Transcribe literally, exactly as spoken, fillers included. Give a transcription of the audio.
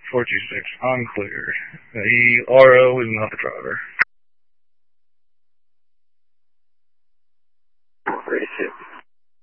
four two six, unclear. The R O is not the driver. Great ship.